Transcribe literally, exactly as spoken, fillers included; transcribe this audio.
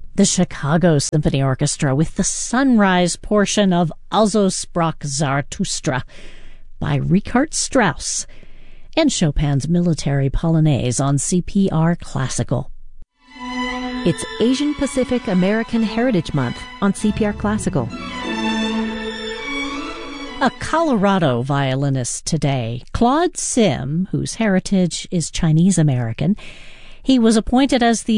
the Chicago Symphony Orchestra with the sunrise portion of Also sprach Zarathustra by Richard Strauss, and Chopin's Military Polonaise on C P R Classical. It's Asian Pacific American Heritage Month on C P R Classical. A Colorado violinist today, Claude Sim, whose heritage is Chinese American. He was appointed as the